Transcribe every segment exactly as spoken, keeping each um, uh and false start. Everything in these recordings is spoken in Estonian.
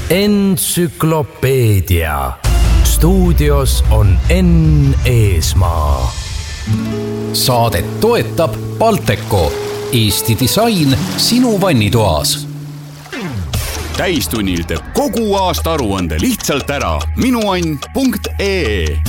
Entsüklopeedia. Stuudios on Enn Eesmaa. Saadet toetab Balteco, Eesti disain sinu vannitoas. Täistunnil teeb kogu aasta aruande lihtsalt ära. minuann punkt ee.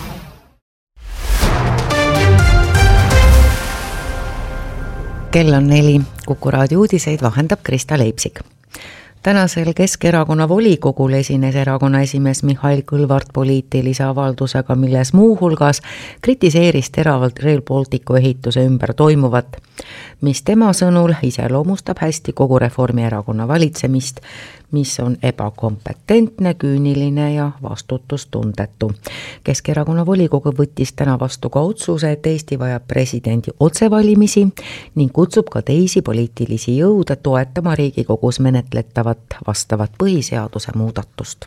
Kell on neli. Kuku raadio uudiseid vahendab Krista Leipsik. Tänasel Keskerakonna volikogul esines erakonna esimees Mihhail Kõlvart poliitilise avaldusega, milles muu hulgas kritiseeris teravalt Rail Balticu ehituse ümber toimuvat, mis tema sõnul iseloomustab hästi kogu Reformierakonna valitsemist, mis on ebakompetentne, küüniline ja vastutustundetu. Keskerakonna volikogu võttis täna vastu ka otsuse, et Eesti vajab presidendi otsevalimisi ning kutsub ka teisi poliitilisi jõude toetama Riigikogus menetletavat vastavat põhiseaduse muudatust.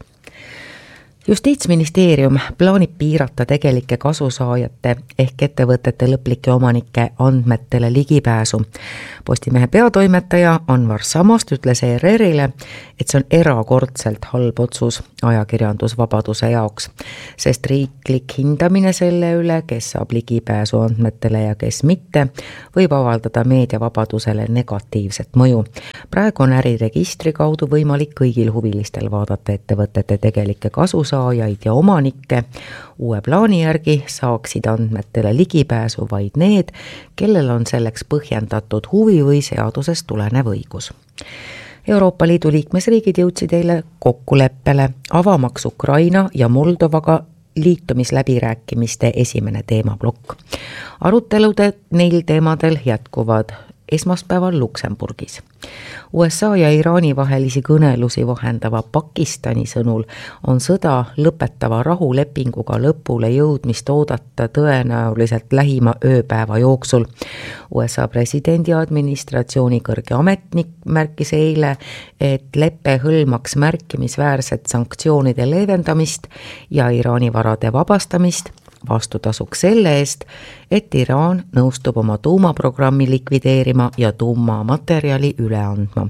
Justiitsministeerium plaanib piirata tegelike kasusaajate ehk ettevõtete lõplike omanike andmetele ligipääsu. Postimehe peatoimetaja Anvar Samast ütles E R R-ile, et see on erakordselt halb otsus ajakirjandusvabaduse jaoks, sest riiklik hindamine selle üle, kes saab ligipääsu andmetele ja kes mitte, võib avaldada meediavabadusele negatiivset mõju. Praegu on äriregistri kaudu võimalik kõigil huvilistel vaadata ettevõtete tegelikke kasusaajaid ja omanikke. Uue plaani järgi saaksid andmetele ligipääsu vaid need, kellel on selleks põhjendatud huvi või seadusest tulenev õigus. Euroopa Liidu liikmesriigid jõudsid eile kokkuleppele avamaks Ukraina ja Moldovaga liitumisläbirääkimiste esimene teemablokk. Arutelude neil teemadel jätkuvad esmaspäeval Luksemburgis. U S A ja Iraani vahelisi kõnelusi vahendava Pakistani sõnul on sõda lõpetava rahulepinguga lõpule jõudmist oodata tõenäoliselt lähima ööpäeva jooksul. U S A presidendi administratsiooni kõrge ametnik märkis eile, et leppe hõlmaks märkimisväärset sanktsioonide leevendamist ja Iraani varade vabastamist, vastutasuks selle eest, et Iraan nõustub oma tuumaprogrammi likvideerima ja tuumamaterjali üle andma.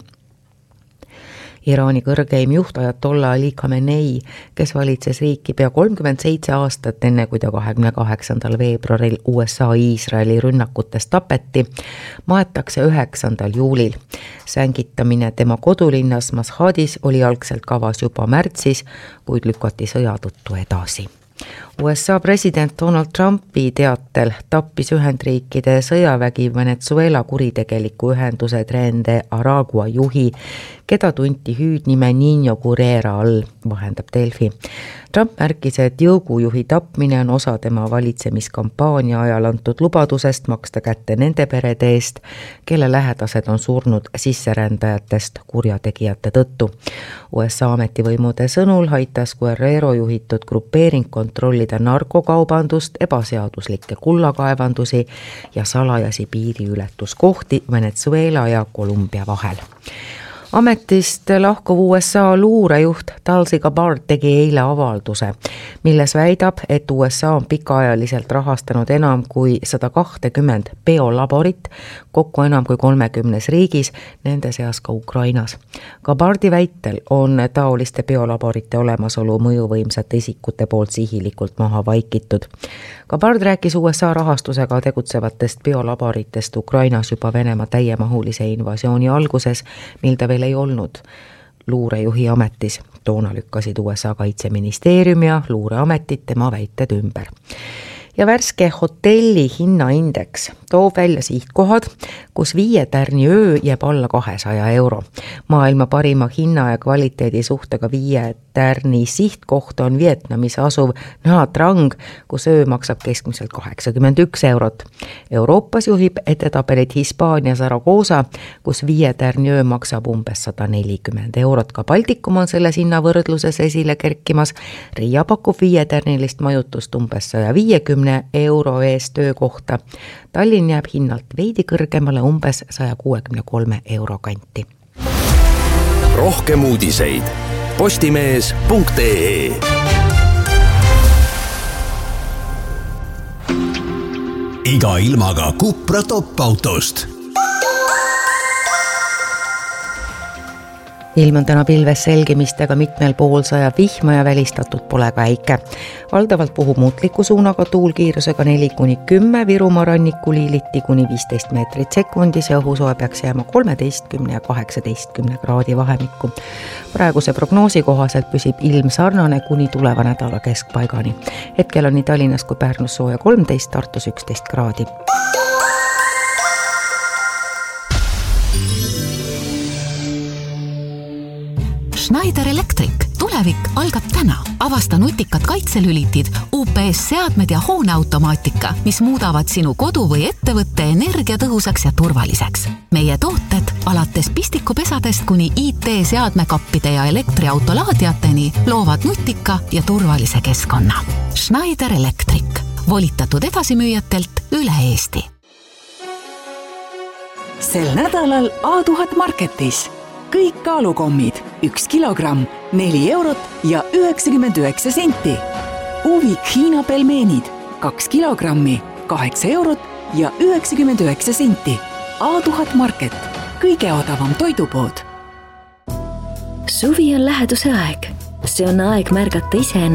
Iraani kõrgeim juht Ajatollah Ali Khamenei, kes valitses riiki pea kolmkümmend seitse aastat enne, kui ta kahekümne kaheksandal veebruaril U S A Iisraeli rünnakutes tapeti, maetakse üheksandal juulil. Sängitamine tema kodulinnas Mashhadis oli algselt kavas juba märtsis, kuid lükati sõja tõttu edasi. U S A president Donald Trumpi teatel tappis Ühendriikide sõjavägi Venezuela kuritegeliku ühenduse Tren de Aragua juhi, keda tunti hüüdnime Niño Gurera all, vahendab Delfi. Trump märkis, et jõugujuhi tapmine on osa tema valitsemiskampaania ajal antud lubadusest maksta kätte nende perede eest, kelle lähedased on surnud sisserändajatest kurjategijate tõttu. U S A ametivõimude sõnul aitas Guerrero juhitud grupeering kontrollida narkokaubandust, ebaseaduslikke kullakaevandusi ja salajasi piiriületuskohti Venezuela ja Kolumbia vahel. Ametist lahkuv U S A luurejuht Tulsi Gabbard tegi eile avalduse, milles väidab, et U S A on pikaajaliselt rahastanud enam kui sada kakskümmend biolaborit, kokku enam kui kolmekümnes riigis, nende seas ka Ukrainas. Gabbardi väitel on taoliste biolaborite olemasolu mõjuvõimsate isikute poolt sihilikult maha vaikitud. Gabbard rääkis U S A rahastusega tegutsevatest biolaboritest Ukrainas juba Venemaa täiemahulise invasiooni alguses, mil ta veel ei olnud luurejuhi ametis. Toona lükkasid U S A kaitseministeerium ja luureametit tema väited ümber. Ja värske hotelli hinnaindeks toob välja sihtkohad, kus viie tärni öö jääb alla kahesaja euro. Maailma parima hinna ja kvaliteedi suhtega viie tärni sihtkoht on Vietnamis asuv Nha Trang, kus öö maksab keskmiselt kaheksakümmend üks eurot. Euroopas juhib edetabelit Hispaania Zaragoza, kus viie tärni öö maksab umbes sada nelikümmend eurot. Ka Baltikum on selles hinnavõrdluses esile kerkimas. Riia pakub viie tärnilist majutust umbes saja viiekümne euro eest töökohta. Tallinn jääb hinnalt veidi kõrgemale umbes saja kuuekümne kolme euro kanti. Rohkem uudiseid postimees punkt ee. Iga ilmaga Cupra top-autost. ilm on täna pilves selgimistega, mitmel pool sajab vihma ja välistatud pole ka äike. Valdavalt puhub muutliku suunaga tuul kiirusega neli kuni kümme, Virumaa rannikul liiliti kuni viisteist meetrit sekundis ja õhusoe peaks jääma kolmeteistkümne ja kaheksateistkümne kraadi vahemikku. Praeguse prognoosi kohaselt püsib ilm sarnane kuni tuleva nädala keskpaigani. Hetkel on nii Tallinnas kui Pärnus sooja kolmteist, Tartus üksteist kraadi. Schneider Electric. Tulevik algab täna. Avasta nutikad kaitselülitid, U P S-seadmed ja hooneautomaatika, mis muudavad sinu kodu või ettevõtte energiatõhusaks ja turvaliseks. Meie tooted alates pistikupesadest kuni I T-seadmekappide ja elektriautolaadiateni loovad nutika ja turvalise keskkonna. Schneider Electric. Volitatud edasimüüjatelt üle Eesti. Sel nädalal A tuhat Marketis. Kõik kaalukommid, üks kilogramm, neli eurot ja üheksakümmend üheksa senti. Uvik Hiina pelmeenid, kaks kilogrammi, kaheksa eurot ja üheksakümmend üheksa senti. A tuhat Market, kõige odavam toidupood. Suvi on läheduse aeg. See on aeg märgata ise